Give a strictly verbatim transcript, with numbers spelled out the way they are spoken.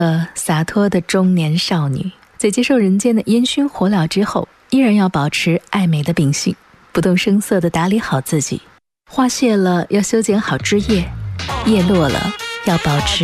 呃，洒脱的中年少女，在接受人间的烟熏火燎之后，依然要保持爱美的秉性，不动声色地打理好自己。花谢了要修剪好枝叶，叶落了要保持